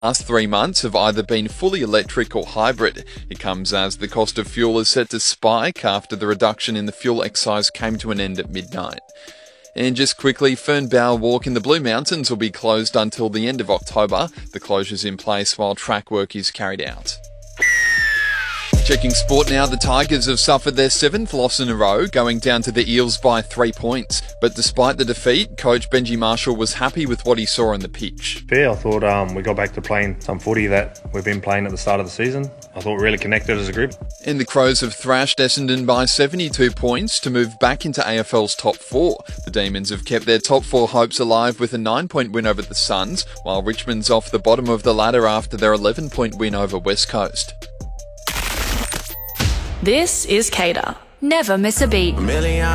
last 3 months have either been fully electric or hybrid. It comes as the cost of fuel is set to spike after the reduction in the fuel excise came to an end at midnight. And just quickly, Fernbower Walk in the Blue Mountains will be closed until the end of October. The closure's in place while track work is carried out. Checking sport now, the Tigers have suffered their 7th loss in a row, going down to the Eels by 3 points. But despite the defeat, coach Benji Marshall was happy with what he saw on the pitch. I thought we got back to playing some footy that we've been playing at the start of the season. I thought really connected as a group. And the Crows have thrashed Essendon by 72 points to move back into AFL's top 4. The Demons have kept their top 4 hopes alive with a 9-point win over the Suns, while Richmond's off the bottom of the ladder after their 11-point win over West Coast. This is Cater. Never miss a beat.